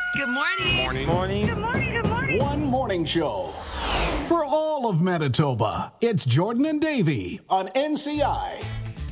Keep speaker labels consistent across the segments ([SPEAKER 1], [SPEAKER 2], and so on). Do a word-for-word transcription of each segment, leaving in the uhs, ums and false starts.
[SPEAKER 1] Good morning.
[SPEAKER 2] Morning.
[SPEAKER 3] Morning.
[SPEAKER 1] Good morning. Good morning.
[SPEAKER 4] One morning show for all of Manitoba. It's Jordan and Davey on N C I.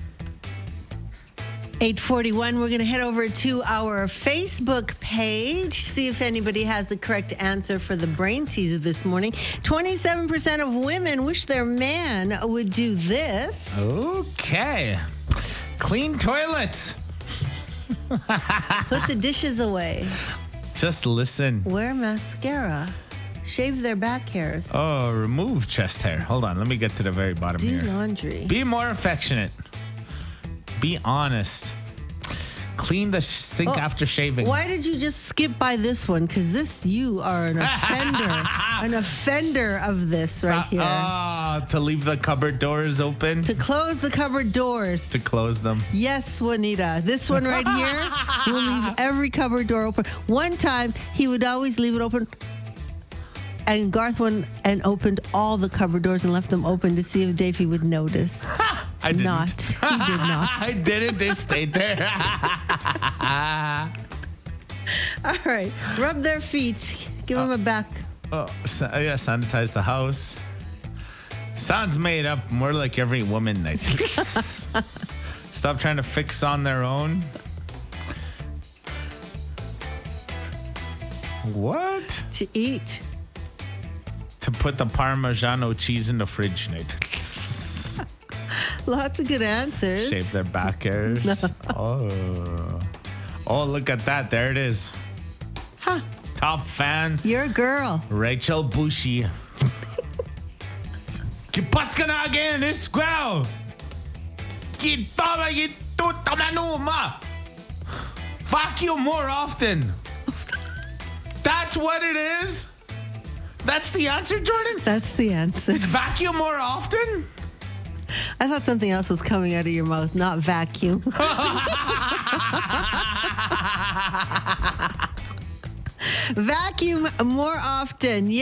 [SPEAKER 5] eight forty-one, we're going to head over to our Facebook page, see if anybody has the correct answer for the brain teaser this morning. twenty-seven percent of women wish their man would do this.
[SPEAKER 3] Okay. Clean toilets.
[SPEAKER 5] Put the dishes away.
[SPEAKER 3] Just listen.
[SPEAKER 5] Wear mascara. Shave their back hairs.
[SPEAKER 3] Oh, remove chest hair. Hold on. Let me get to the very bottom
[SPEAKER 5] Do
[SPEAKER 3] here.
[SPEAKER 5] laundry.
[SPEAKER 3] Be more affectionate. Be honest. Clean the sh- sink
[SPEAKER 5] Oh,
[SPEAKER 3] after shaving.
[SPEAKER 5] Why did you just skip by this one? Because this, you are an offender. An offender of this right here.
[SPEAKER 3] Ah, to leave the cupboard doors open.
[SPEAKER 5] To close the cupboard doors.
[SPEAKER 3] To close them.
[SPEAKER 5] Yes, Juanita. This one right here will leave every cupboard door open. One time, he would always leave it open. And Garth went and opened all the cupboard doors and left them open to see if Davey would notice.
[SPEAKER 3] I didn't.
[SPEAKER 5] Not. He did not.
[SPEAKER 3] I didn't. They stayed there.
[SPEAKER 5] All right. Rub their feet. Give them a back.
[SPEAKER 3] Oh, sa- yeah, sanitize the house. Sounds made up. More like every woman. I think. Stop trying to fix on their own. What?
[SPEAKER 5] To eat.
[SPEAKER 3] To put the Parmigiano cheese in the fridge, Nate.
[SPEAKER 5] Lots of good answers.
[SPEAKER 3] Shave their back hairs. Oh. Oh, look at that. There it is.
[SPEAKER 5] Huh.
[SPEAKER 3] Top fan,
[SPEAKER 5] You're a girl.
[SPEAKER 3] Rachel Bushi. Que pasa na again, esquel? Que toma que tu toma numa. Vacuum more often. That's what it is? That's the answer, Jordan?
[SPEAKER 5] That's the answer.
[SPEAKER 3] Is vacuum more often?
[SPEAKER 5] I thought something else was coming out of your mouth, not vacuum. Vacuum more often.